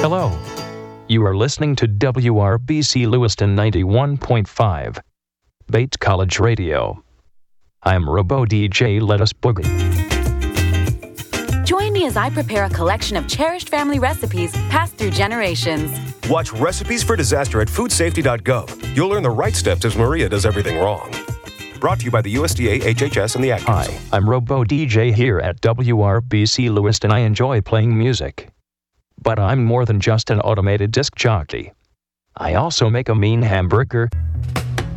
Hello. You are listening to WRBC Lewiston 91.5, Bates College Radio. I'm Robo DJ. Let us boogie. Join me as I prepare a collection of cherished family recipes passed through generations. Watch Recipes for Disaster at foodsafety.gov. You'll learn the right steps as Maria does everything wrong. Brought to you by the USDA, HHS, and the Ad Council. Hi, I'm Robo DJ here at WRBC Lewiston. I enjoy playing music. But I'm more than just an automated disc jockey. I also make a mean hamburger,